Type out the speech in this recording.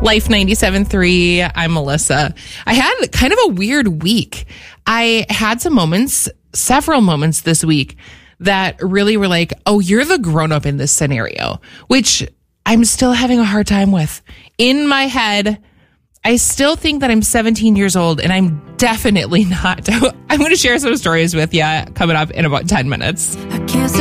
Life 97.3. I'm Melissa. I had kind of a weird week. I had several moments this week that really were like, oh, you're the grown-up in this scenario, which I'm still having a hard time with. In my head, I still think that I'm 17 years old, and I'm definitely not. I'm going to share some stories with you coming up in about 10 minutes. I can't